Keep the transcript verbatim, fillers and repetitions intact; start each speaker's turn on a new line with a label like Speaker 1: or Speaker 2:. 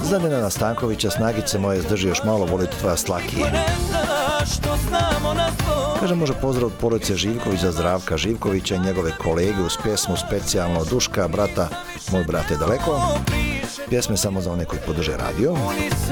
Speaker 1: Za Nenada Stankovića, snagice moje, zdrži još malo, voliti tvoja slakije. Kaže, može pozdrav od porodice Živković za Zdravka Živkovića i njegove kolege uz pjesmu specijalno Duška, brata, moj brat je daleko. Pjesme samo za one koji podrže radio.